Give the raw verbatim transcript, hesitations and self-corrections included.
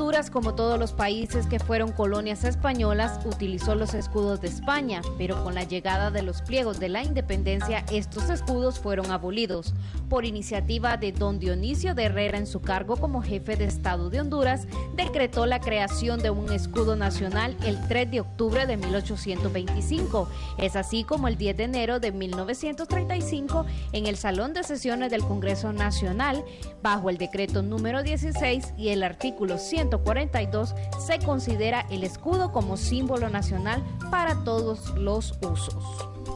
Honduras, como todos los países que fueron colonias españolas, utilizó los escudos de España, pero con la llegada de los pliegos de la independencia, estos escudos fueron abolidos. Por iniciativa de don Dionisio de Herrera, en su cargo como jefe de Estado de Honduras, decretó la creación de un escudo nacional el tres de octubre de mil ochocientos veinticinco. Es así como el diez de enero de mil novecientos treinta y cinco, en el Salón de Sesiones del Congreso Nacional, bajo el decreto número dieciséis y el artículo ciento cuarenta y dos, se considera el escudo como símbolo nacional para todos los usos.